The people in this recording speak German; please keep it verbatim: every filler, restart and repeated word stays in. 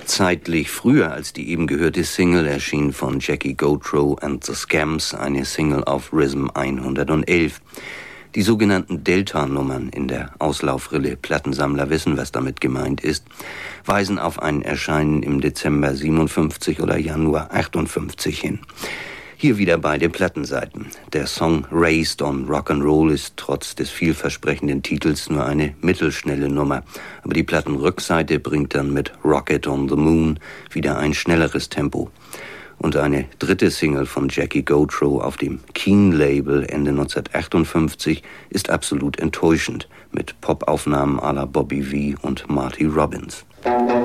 Zeitlich früher als die eben gehörte Single erschien von Jackie Gautreau and the Scamps eine Single auf Rhythm hundertelf. Die sogenannten Delta-Nummern in der Auslaufrille, Plattensammler wissen, was damit gemeint ist, weisen auf ein Erscheinen im Dezember siebenundfünfzig oder Januar achtundfünfzig hin. Hier wieder beide Plattenseiten. Der Song Raised on Rock'n'Roll ist trotz des vielversprechenden Titels nur eine mittelschnelle Nummer. Aber die Plattenrückseite bringt dann mit Rocket on the Moon wieder ein schnelleres Tempo. Und eine dritte Single von Jackie Gautreau auf dem Keen-Label Ende neunzehnhundertachtundfünfzig ist absolut enttäuschend mit Popaufnahmen à la Bobby Vee und Marty Robbins.